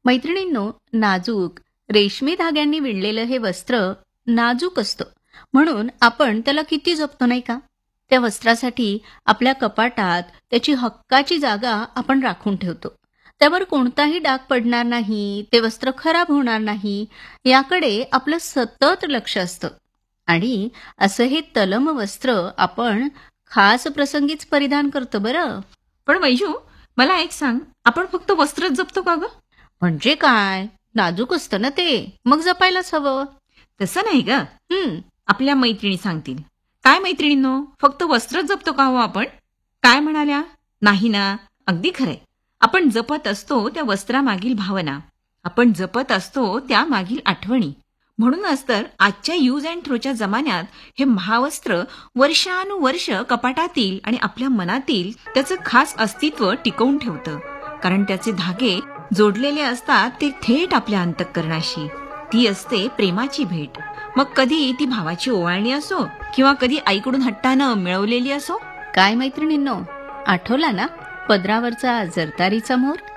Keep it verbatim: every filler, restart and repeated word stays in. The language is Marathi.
मैत्रिणींनो, नाजूक रेशमी धाग्यांनी विणलेलं हे वस्त्र नाजूक असतं, म्हणून आपण त्याला किती जपतो नाही का? त्या वस्त्रासाठी आपल्या कपाटात त्याची हक्काची जागा आपण राखून ठेवतो. त्यावर कोणताही डाग पडणार नाही, ते वस्त्र खराब होणार नाही, याकडे आपलं सतत लक्ष असतं. आणि असं हे तलम वस्त्र आपण खास प्रसंगीच परिधान करतो बरं. पण वैजू, मला एक सांग, आपण फक्त वस्त्रच जपतो का ग? म्हणजे काय, नाजूक असतं ना ते, मग जपायलाच हवं. तसं नाही ग. हं, आपल्या मैत्रिणी सांगतील, काय मैत्रिणींनो, फक्त वस्त्रच जपतो का हो आपण? काय म्हणाल्या? नाही ना. अगदी खरंय. आपण जपत असतो त्या वस्त्रामागील भावना, आपण जपत असतो त्या मागील आठवणी. म्हणूनच तर आजच्या यूज अँड थ्रोच्या जमान्यात हे महावस्त्र वर्षानुवर्ष कपाटातील आणि आपल्या मनातील त्याचं खास अस्तित्व टिकवून ठेवतं. कारण त्याचे धागे जोडलेले असतात ते थेट आपल्या अंतःकरणाशी. ती असते प्रेमाची भेट. मग कधी ती भावाची ओवाळणी असो किंवा कधी आईकडून हट्टानं मिळवलेली असो. काय मैत्रिणींनो, आठवला ना पदरावरचा जरतारीचा मोर?